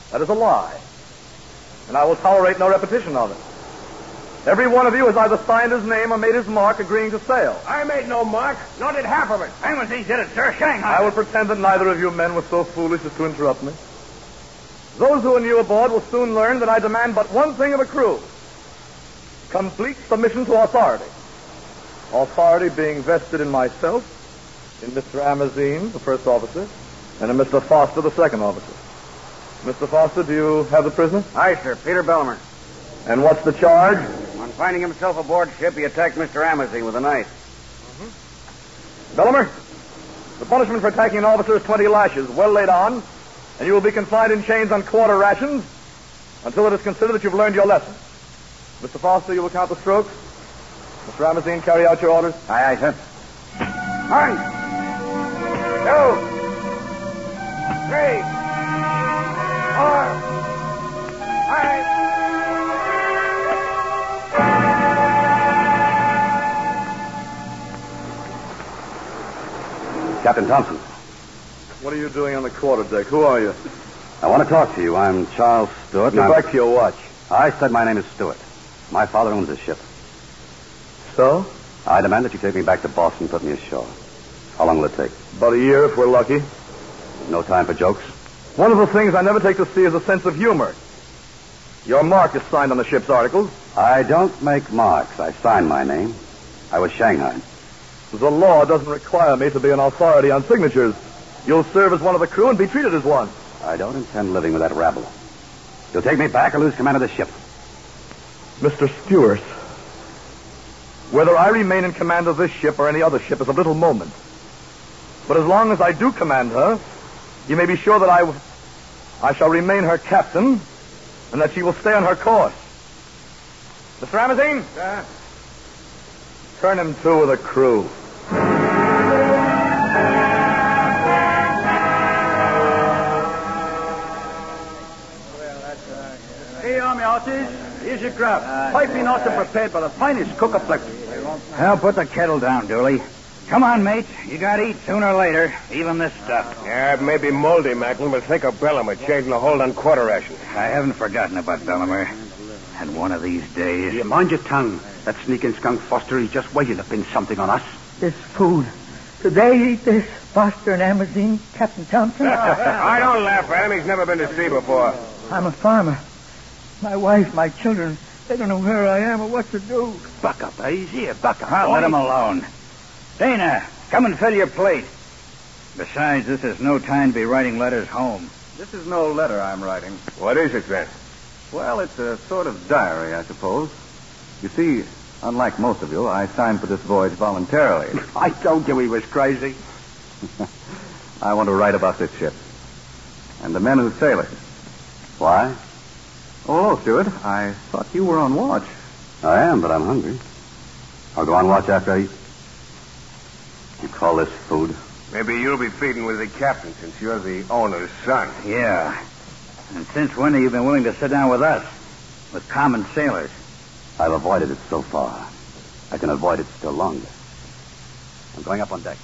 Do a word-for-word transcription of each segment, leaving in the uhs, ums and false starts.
That is a lie. And I will tolerate no repetition of it. Every one of you has either signed his name or made his mark agreeing to sail. I made no mark, nor did half of it. Amazine did it, sir. Shanghai. I will pretend that neither of you men were so foolish as to interrupt me. Those who are new aboard will soon learn that I demand but one thing of a crew. Complete submission to authority. Authority being vested in myself, in Mister Amazine, the first officer, and in Mister Foster, the second officer. Mister Foster, do you have the prisoner? Aye, sir. Peter Bellamar. And what's the charge? On finding himself aboard ship, he attacked Mister Amazine with a knife. Mm-hmm. Bellamar, the punishment for attacking an officer is twenty lashes, well laid on, and you will be confined in chains on quarter rations until it is considered that you've learned your lesson. Mister Foster, you will count the strokes. Mister Amazine, carry out your orders. Aye, aye, sir. One, two, three, four, five. Captain Thompson. What are you doing on the quarterdeck? Who are you? I want to talk to you. I'm Charles Stewart. Get back to your watch. I said my name is Stewart. My father owns a ship. So? I demand that you take me back to Boston and put me ashore. How long will it take? About a year, if we're lucky. No time for jokes? One of the things I never take to see is a sense of humor. Your mark is signed on the ship's articles. I don't make marks. I sign my name. I was Shanghai. The law doesn't require me to be an authority on signatures. You'll serve as one of the crew and be treated as one. I don't intend living with that rabble. You'll take me back or lose command of the ship. Mister Stewart, whether I remain in command of this ship or any other ship is of little moment. But as long as I do command her, you may be sure that I, w- I shall remain her captain and that she will stay on her course. Mister Amazine? Sir? Turn him to with a crew. Hey, Army Arties, here's your grub. Uh, Piping hot and prepared by the finest cook afloat. Well, put the kettle down, Dooley. Come on, mate. You gotta eat sooner or later, even this stuff. Yeah, it may be moldy, Macklin, but think of Bellamar changing the hold on quarter rations. I haven't forgotten about Bellamar. And one of these days... You mind your tongue. That sneaking skunk Foster, he's just waiting to pin something on us. This food. Did they eat this, Foster and Amazine, Captain Thompson? I don't laugh at him. He's never been to sea before. I'm a farmer. My wife, my children, they don't know where I am or what to do. Buck up, eh? He's here. Buck up. I'll boy. let him alone. Dana, come and fill your plate. Besides, this is no time to be writing letters home. This is no letter I'm writing. What is it, then? Well, it's a sort of diary, I suppose. You see, unlike most of you, I signed for this voyage voluntarily. I told you he was crazy. I want to write about this ship. And the men who sail it. Why? Oh, Stewart, I thought you were on watch. I am, but I'm hungry. I'll go on watch after I eat. You call this food? Maybe you'll be feeding with the captain since you're the owner's son. Yeah. And since when have you been willing to sit down with us? With common sailors? I've avoided it so far. I can avoid it still longer. I'm going up on deck.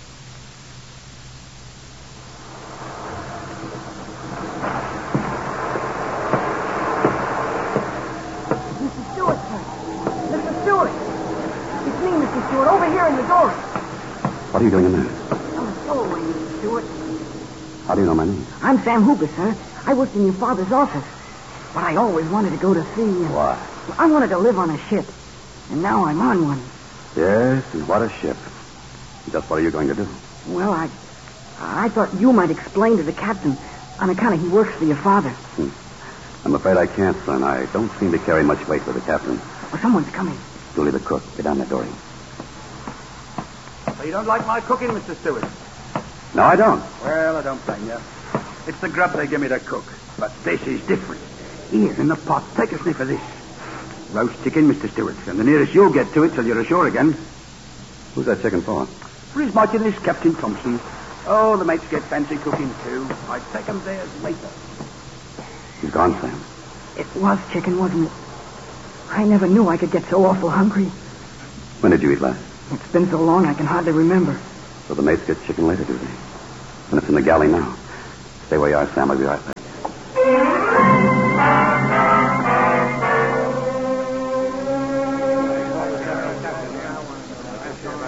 Mister Stewart, sir. Mister Stewart. It's me, Mister Stewart, over here in the door. What are you doing in there? Oh, go away, Mister Stewart. How do you know my name? I'm Sam Hooper, sir. I worked in your father's office. But I always wanted to go to sea. And Why? I wanted to live on a ship. And now I'm on one. Yes, and what a ship. Just what are you going to do? Well, I I thought you might explain to the captain on account of he works for your father. Hmm. I'm afraid I can't, son. I don't seem to carry much weight with the captain. Oh, someone's coming. Dooley the cook. Get down that door. So you don't like my cooking, Mister Stewart? No, I don't. Well, I don't blame you. It's the grub they give me to cook. But this is different. Here, in the pot. Take a sniff of this. Roast chicken, Mister Stewart. And the nearest you'll get to it till you're ashore again. Who's that chicken for? For his Majesty's Captain Thompson. Oh, the mates get fancy cooking, too. I take 'em theirs later. He's gone, Sam. It was chicken, wasn't it? I never knew I could get so awful hungry. When did you eat last? It's been so long I can hardly remember. So the mates get chicken later, do they? And it's in the galley now. Stay where you are, Sam. I'll be right back.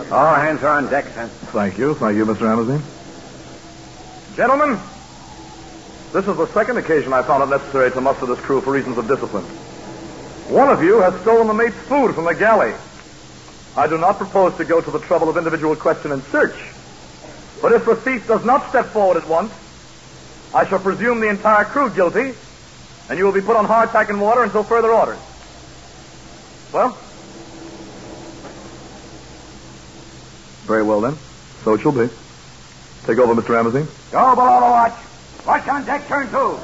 All hands are on deck, sir. Thank you. Thank you, Mister Amersine. Gentlemen, this is the second occasion I found it necessary to muster this crew for reasons of discipline. One of you has stolen the mate's food from the galley. I do not propose to go to the trouble of individual question and search. But if the thief does not step forward at once, I shall presume the entire crew guilty, and you will be put on hardtack and water until further orders. Well? Very well, then. So it shall be. Take over, Mister Amersine. Go below the watch. Watch on deck, turn two.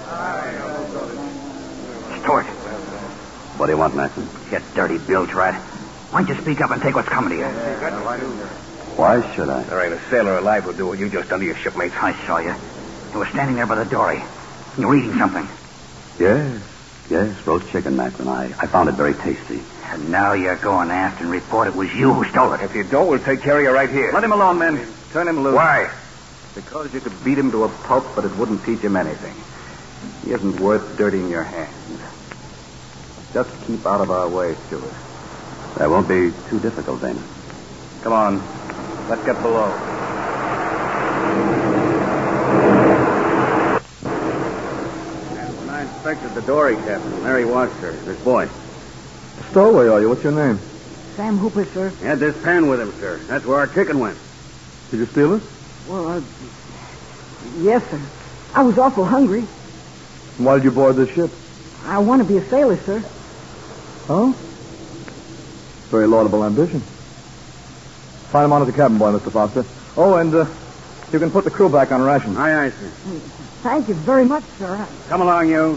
Stewart. What do you want, Maxon? You dirty bilge rat. Why don't you speak up and take what's coming to you? Why should I? There ain't a sailor alive who'll do what you just done to your shipmates. I saw you. You were standing there by the dory. You were eating something. Yes. Yes, roast chicken, Maxon. I, I found it very tasty. And now you're going aft and report it was you who stole it. If you don't, we'll take care of you right here. Let him alone, men. Turn him loose. Why? Because you could beat him to a pulp, but it wouldn't teach him anything. He isn't worth dirtying your hands. Just keep out of our way, Stewart. That won't be too difficult, Dana. Come on. Let's get below. When I inspected the dory, Captain, Mary watched her, this boy. Stowaway, are you? What's your name? Sam Hooper, sir. He had this pan with him, sir. That's where our chicken went. Did you steal it? Well, uh, yes, sir. I was awful hungry. Why did you board this ship? I want to be a sailor, sir. Oh? Very laudable ambition. Find him on as a cabin boy, Mister Foster. Oh, and uh, you can put the crew back on ration. Aye, aye, sir. Thank you very much, sir. Come along, you.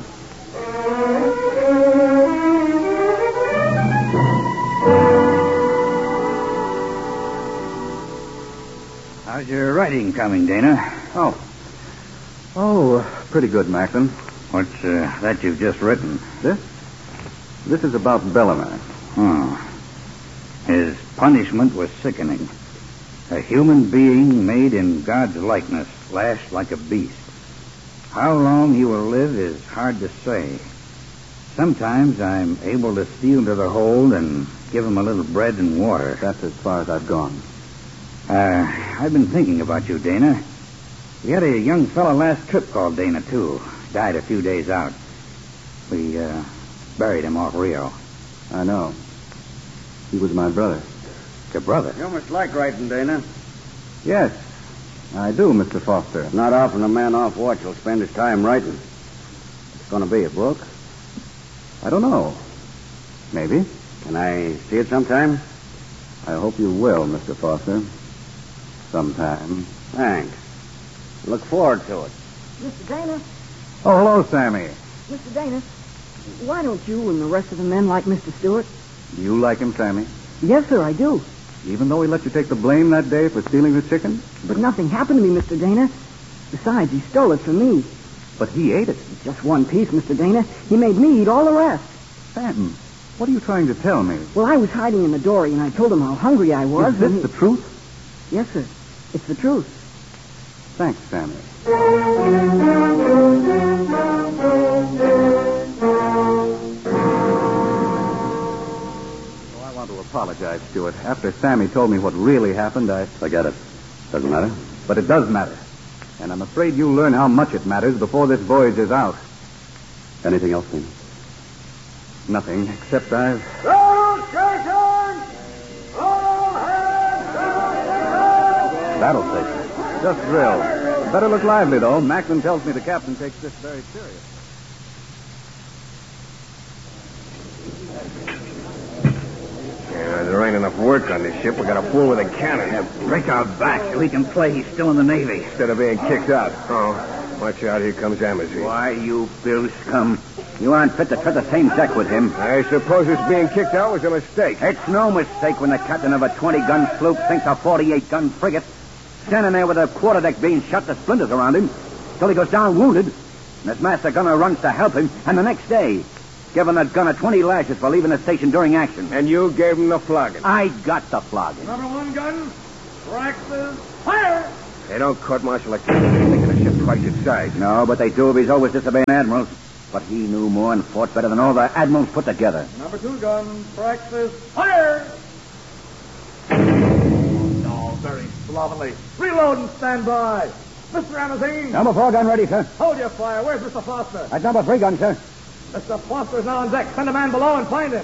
How's your writing coming, Dana? Oh. Oh, uh, pretty good, Macklin. What's uh, that you've just written? This? This is about Bellarmine. Oh. His punishment was sickening. A human being made in God's likeness, lashed like a beast. How long he will live is hard to say. Sometimes I'm able to steal to the hold and give him a little bread and water. That's as far as I've gone. Uh, I've been thinking about you, Dana. We had a young fellow last trip called Dana, too. Died a few days out. We, uh, buried him off Rio. I know. He was my brother. Your brother? You must like writing, Dana. Yes, I do, Mister Foster. Not often a man off watch will spend his time writing. It's going to be a book. I don't know. Maybe. Can I see it sometime? I hope you will, Mister Foster. Sometime. Thanks. Look forward to it. Mister Dana, Oh, hello, Sammy. Mister Dana, why don't you and the rest of the men like Mister Stewart? Do you like him, Sammy? Yes, sir, I do. Even though he let you take the blame that day for stealing the chicken? But nothing happened to me, Mister Dana. Besides, he stole it from me. But he ate it. Just one piece, Mister Dana. He made me eat all the rest. Sam, what are you trying to tell me? Well, I was hiding in the dory, and I told him how hungry I was. Is this and he... the truth? Yes, sir. It's the truth. Thanks, Sammy. Oh, I want to apologize, Stuart. After Sammy told me what really happened, I... Forget it. Doesn't matter. But it does matter. And I'm afraid you'll learn how much it matters before this voyage is out. Anything else, Dana? Nothing, except I've... Battle station. Just drill. Better look lively, though. Macklin tells me the captain takes this very serious. Yeah, there ain't enough work on this ship. We got a fool with a cannon. Yeah, break our back so he can play. He's still in the Navy. Instead of being kicked out. Oh, watch out. Here comes Amersy. Why, you Bill scum. You aren't fit to tread the same deck with him. I suppose this being kicked out was a mistake. It's no mistake when the captain of a twenty-gun sloop sinks a forty-eight gun frigate, standing there with a quarterdeck being shot to splinters around him, till he goes down wounded, and his master gunner runs to help him, and the next day, giving that gunner twenty lashes for leaving the station during action. And you gave him the flogging. I got the flogging. Number one gun, Praxis, fire! They don't court-martial a captain thinking a ship twice its size. No, but they do if he's always disobeying admirals. But he knew more and fought better than all the admirals put together. Number two gun, Praxis, fire! slovenly. Reload and stand by. Mister Ramazine. Number four gun ready, sir. Hold your fire. Where's Mister Foster? That's number three gun, sir. Mister Foster is now on deck. Send a man below and find him.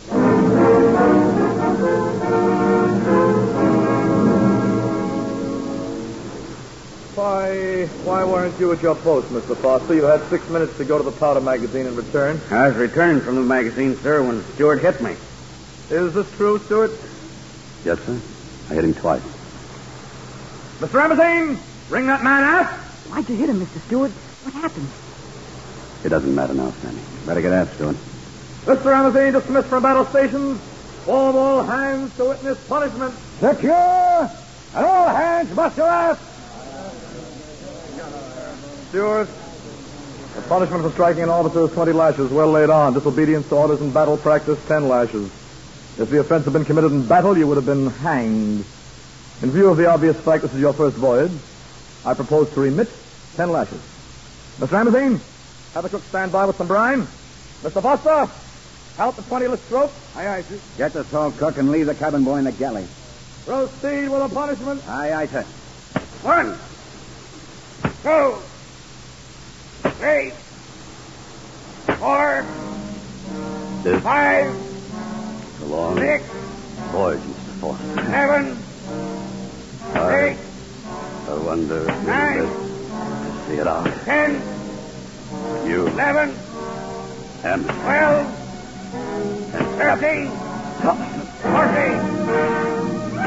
Why, why weren't you at your post, Mister Foster? You had six minutes to go to the powder magazine and return. I was returning from the magazine, sir, when Stewart hit me. Is this true, Stewart? Yes, sir. I hit him twice. Mister Ramazine, bring that man aft. Why'd you hit him, Mister Stewart? What happened? It doesn't matter now, Sammy. Better get aft, Stewart. Mister Ramazine, dismissed from battle stations. Form all hands to witness punishment. Secure! And all hands muster aft! Stewart, the punishment for striking an officer is twenty lashes, well laid on. Disobedience to orders in battle practice, ten lashes. If the offense had been committed in battle, you would have been hanged. In view of the obvious fact this is your first voyage, I propose to remit ten lashes. Mister Ramazine, have the cook stand by with some brine. Mister Foster, count the twenty list rope. Aye, aye, sir. Get the salt cook and leave the cabin boy in the galley. Proceed with the punishment. Aye, aye, sir. One, two, three, four, This five, is a long six, voyage, Mister Foster. seven, I, eight, I wonder if Nine. you live to see it out. ten, You eleven, and twelve, and thirteen, fourteen.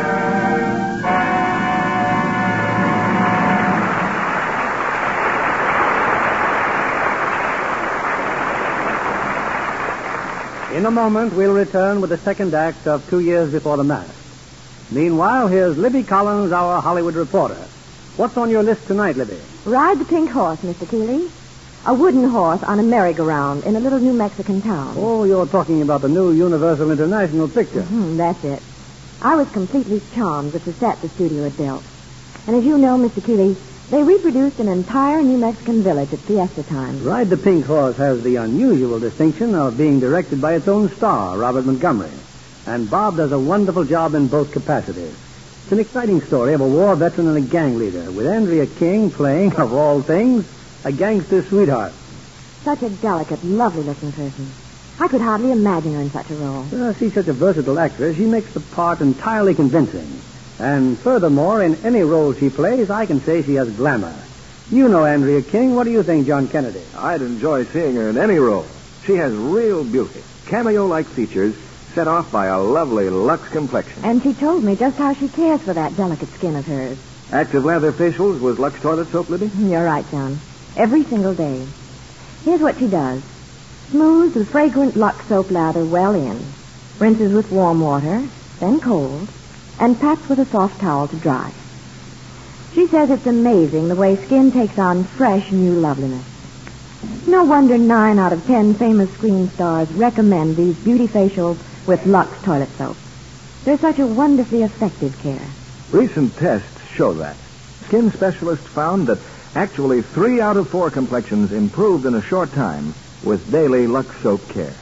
In a moment, we'll return with the second act of Two Years Before the Mast. Meanwhile, here's Libby Collins, our Hollywood reporter. What's on your list tonight, Libby? Ride the pink horse, Mister Keeley. A wooden horse on a merry-go-round in a little New Mexican town. Oh, you're talking about the new Universal International picture. Mm-hmm, that's it. I was completely charmed with the set the studio had built. And as you know, Mister Keeley, they reproduced an entire New Mexican village at fiesta time. Ride the Pink Horse has the unusual distinction of being directed by its own star, Robert Montgomery. And Bob does a wonderful job in both capacities. It's an exciting story of a war veteran and a gang leader, with Andrea King playing, of all things, a gangster sweetheart. Such a delicate, lovely-looking person. I could hardly imagine her in such a role. Uh, she's such a versatile actress, she makes the part entirely convincing. And furthermore, in any role she plays, I can say she has glamour. You know Andrea King. What do you think, John Kennedy? I'd enjoy seeing her in any role. She has real beauty, cameo-like features, set off by a lovely Lux complexion. And she told me just how she cares for that delicate skin of hers. Active lather facials with Lux toilet soap, Libby? You're right, John. Every single day. Here's what she does. Smooths the fragrant Lux soap lather well in. Rinses with warm water, then cold, and pats with a soft towel to dry. She says it's amazing the way skin takes on fresh new loveliness. No wonder nine out of ten famous screen stars recommend these beauty facials with Lux toilet soap. They're such a wonderfully effective care. Recent tests show that. Skin specialists found that actually three out of four complexions improved in a short time with daily Lux soap care.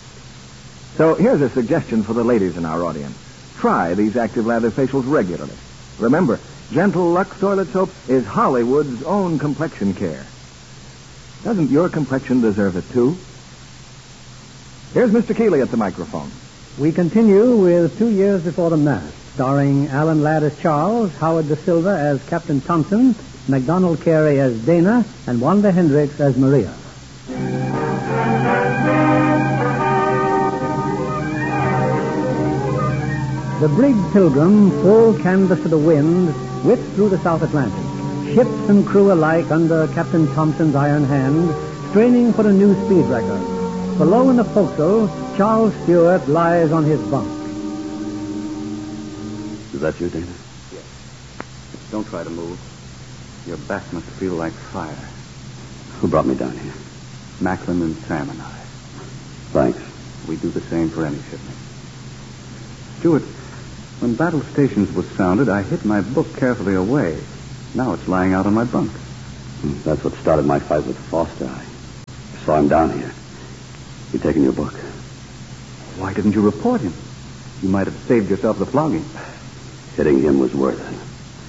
So here's a suggestion for the ladies in our audience. Try these active lather facials regularly. Remember, gentle Lux toilet soap is Hollywood's own complexion care. Doesn't your complexion deserve it, too? Here's Mister Keeley at the microphone. We continue with Two Years Before the Mast, starring Alan Ladd as Charles, Howard Da Silva as Captain Thompson, MacDonald Carey as Dana, and Wanda Hendricks as Maria. The brig Pilgrim, full canvas to the wind, whipped through the South Atlantic. Ships and crew alike under Captain Thompson's iron hand, straining for a new speed record. Below in the forecastle, Charles Stewart lies on his bunk. Is that you, Dana? Yes. Don't try to move. Your back must feel like fire. Who brought me down here? Macklin and Sam and I. Thanks. We do the same for any shipment. Stewart, when Battle Stations was sounded, I hid my book carefully away. Now it's lying out on my bunk. Hmm, That's what started my fight with Foster. I saw him down here. He'd taken your book. Why didn't you report him? You might have saved yourself the flogging. Hitting him was worth it.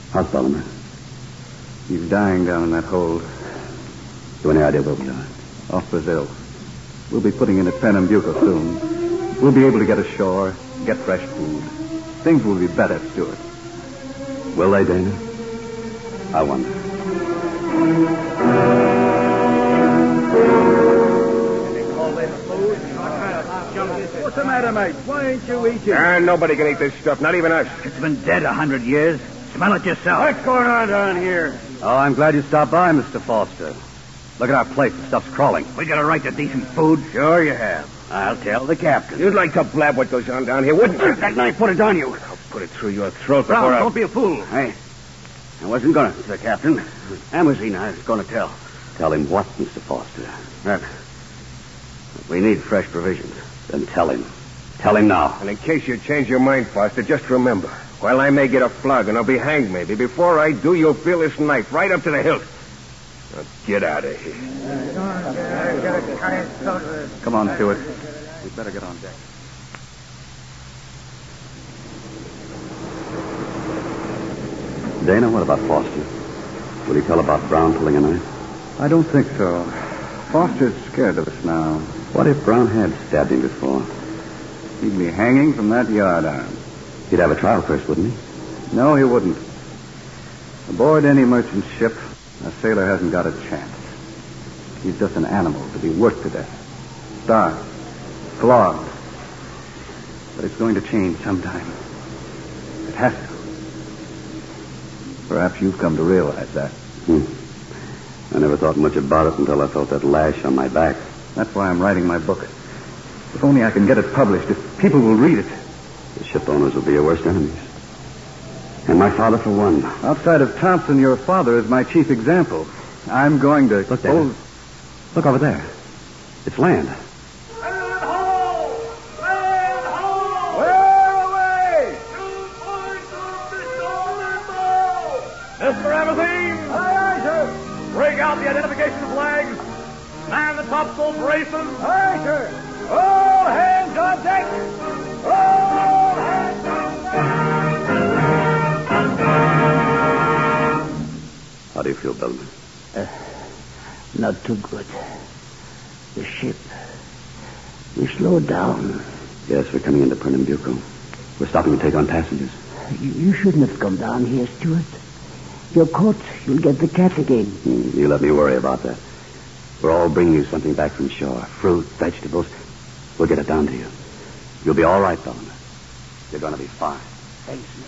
How's Bellamere? He's dying down in that hold. You any idea where we are? Off Brazil. We'll be putting in at Pernambuco soon. We'll be able to get ashore, get fresh food. Things will be better, Stuart. Will they, Dana? I wonder. What's the matter, mate? Why ain't you eating? Ah, nobody can eat this stuff, not even us. It's been dead a hundred years. Smell it yourself. What's going on down here? Oh, I'm glad you stopped by, Mister Foster. Look at our plate. The stuff's crawling. We got a right to decent food. Sure you have. I'll tell the captain. You'd like to blab what goes on down here, wouldn't you? That knife, put it on you. I'll put it through your throat Brown, before I... don't be a fool. Hey, I wasn't gonna, Sir Captain. Amazine, I was gonna tell. Tell him what, Mister Foster? That we need fresh provisions. Then tell him. Tell him now. And in case you change your mind, Foster, just remember, while I may get a flog and I'll be hanged maybe, before I do, you'll feel this knife right up to the hilt. Now, get out of here. Come on, Stuart. We'd better get on deck. Dana, what about Foster? Will he tell about Brown pulling a knife? I don't think so. Foster's scared of us now. What if Brown had stabbed him before? He'd be hanging from that yardarm. He'd have a trial first, wouldn't he? No, he wouldn't. Aboard any merchant ship, a sailor hasn't got a chance. He's just an animal to be worked to death. Starved. Flogged. But it's going to change sometime. It has to. Perhaps you've come to realize that. Hmm. I never thought much about it until I felt that lash on my back. That's why I'm writing my book. If only I can get it published, if people will read it. The ship owners will be your worst enemies. And my father, for one. Outside of Thompson, your father is my chief example. I'm going to... Look there. Oh, look over there. It's land. Land ho! Land ho! Where away? Two points of the shoulder bow! Mister Amazine! Aye, aye, sir. Break out the identification flags. Man the topsail braces. Aye, sir. All hands on deck. All hands on deck. How do you feel, Bellamere? Uh, not too good. The ship. We slowed down. Yes, we're coming into Pernambuco. We're stopping to take on passengers. You, you shouldn't have come down here, Stuart. You're caught. You'll get the cat again. Mm, you let me worry about that. We're all bringing you something back from shore. Fruit, vegetables. We'll get it down to you. You'll be all right, Bellamere. You're going to be fine. Thanks, mate.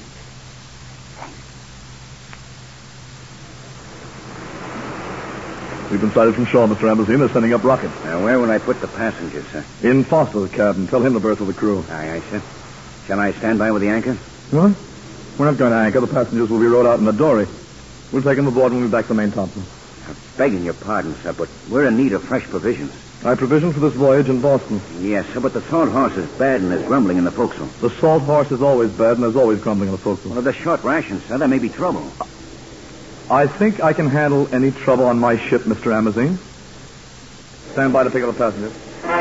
We've been sighted from shore, Mister Amazine. They're sending up rockets. Now, where will I put the passengers, sir? In Foster's cabin. Tell him the berth of the crew. Aye, aye, sir. Shall I stand by with the anchor? What? We're not going to anchor. The passengers will be rowed out in a dory. We'll take them aboard when we're back to Main Thompson. I'm begging your pardon, sir, but we're in need of fresh provisions. I provisioned for this voyage in Boston. Yes, sir, but the salt horse is bad and there's grumbling in the forecastle. The salt horse is always bad, and there's always grumbling in the forecastle. Well, if there's short rations, sir, there may be trouble. I think I can handle any trouble on my ship, Mister Amazine. Stand by to pick up the passengers.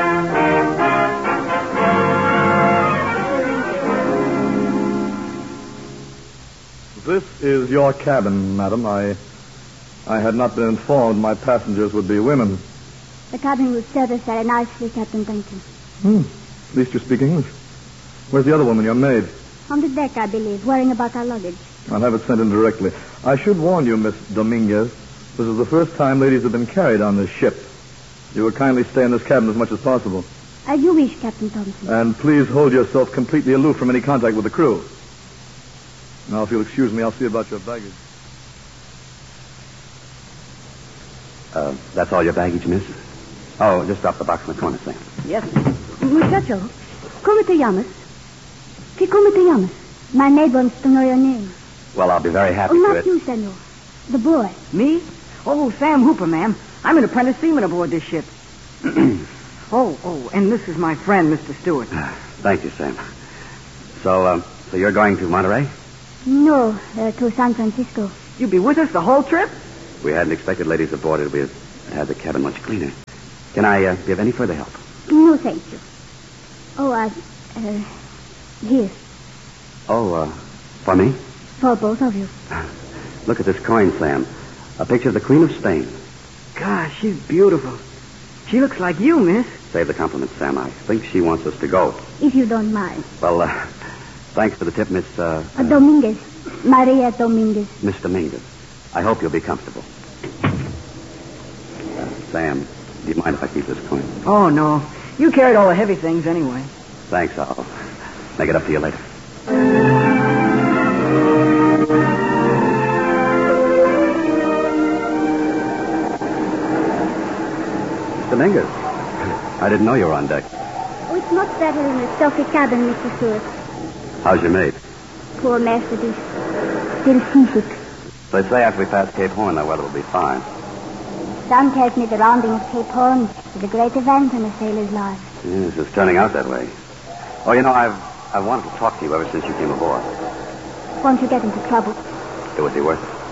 This is your cabin, madam. I I had not been informed my passengers would be women. The cabin will serve us very nicely, Captain Duncan. Hmm. At least you speak English. Where's the other woman, your maid? On the deck, I believe, worrying about our luggage. I'll have it sent in directly. I should warn you, Miss Dominguez, this is the first time ladies have been carried on this ship. You will kindly stay in this cabin as much as possible. As you wish, Captain Thompson. And please hold yourself completely aloof from any contact with the crew. Now, if you'll excuse me, I'll see about your baggage. Uh, that's all your baggage, miss? Oh, just drop the box in the corner, Sam. Yes. Muchacho, ¿cómo te llamas? ¿Qué cómo te llamas? My maid wants to know your name. Well, I'll be very happy Oh, to... not you, senor. The boy. Me? Oh, Sam Hooper, ma'am. I'm an apprentice seaman aboard this ship. oh, oh, and this is my friend, Mister Stewart. Thank you, Sam. So, uh, so you're going to Monterey? No, uh, to San Francisco. You'll be with us the whole trip? We hadn't expected ladies aboard. It would have the cabin much cleaner. Can I uh, give any further help? No, thank you. Oh, uh, uh, here. Oh, uh, for me? For both of you. Look at this coin, Sam. A picture of the Queen of Spain. Gosh, she's beautiful. She looks like you, miss. Save the compliment, Sam. I think she wants us to go. If you don't mind. Well, uh, thanks for the tip, Miss... Uh, uh, Dominguez. Maria Dominguez. Miss Dominguez. I hope you'll be comfortable. Uh, Sam, do you mind if I keep this coin? Oh, no. You carried all the heavy things anyway. Thanks. I'll make it up to you later. Dominguez. I didn't know you were on deck. Oh, it's much better in the stuffy cabin, Mister Stewart. How's your mate? Poor Mercedes. Still seasick. They say after we pass Cape Horn, the weather will be fine. Some tells me the rounding of Cape Horn is a great event in a sailor's life. Yes, it's turning out that way. Oh, you know, I've I've wanted to talk to you ever since you came aboard. Won't you get into trouble? It would be worth it.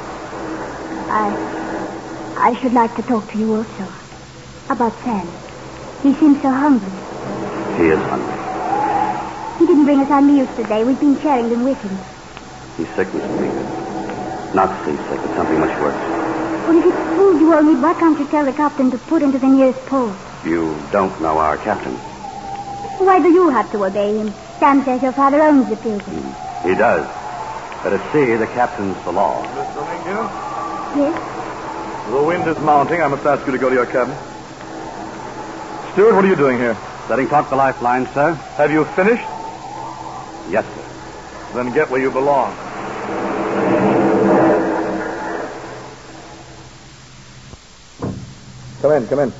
I... I should like to talk to you also. About Sam. He seems so hungry. He is hungry. He didn't bring us our meals today. We've been sharing them with him. He's sick, Miss Dominguez. Not seasick, but something much worse. Well, if it's food you all need, why can't you tell the captain to put him to the nearest pole? You don't know our captain. Why do you have to obey him? Sam says your father owns the Pilgrim. He does. But at sea, the captain's the law. Miss Dominguez? Yes? The wind is mounting. I must ask you to go to your cabin. Stewart, what are you doing here? Setting taut the lifeline, sir. Have you finished? Yes, sir. Then get where you belong. Come in, come in.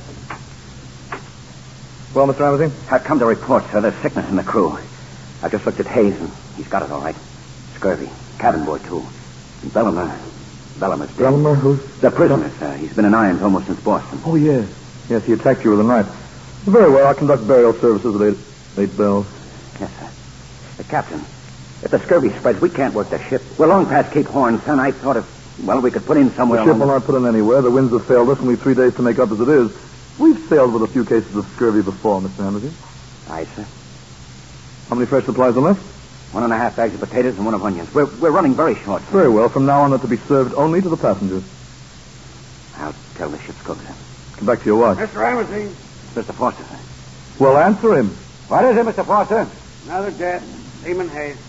Well, Mister Ramsey? I've come to report, sir. There's sickness in the crew. I just looked at Hayes, and he's got it all right. Scurvy. Cabin boy, too. And Bellamar. Bellamar's dead. Bellamar, who's... The prisoner, sir. He's been in irons almost since Boston. Oh, yes. Yes, he attacked you with a knife. Very well. I'll conduct burial services at eight, eight bells. Yes, sir. The captain, if the scurvy spreads, we can't work the ship. We're long past Cape Horn, son. I thought if, well, we could put in somewhere The ship along... will not put in anywhere. The winds have failed us, and we've three days to make up as it is. We've sailed with a few cases of scurvy before, Mister Hammersley. Aye, sir. How many fresh supplies are left? One and a half bags of potatoes and one of onions. We're, we're running very short, sir. Very well. From now on, they're to be served only to the passengers. I'll tell the ship's cook, sir. Come back to your watch. Mister Ramsey. Mister Foster, sir. Well, answer him. What is it, Mister Foster? Another death. Seaman Hayes.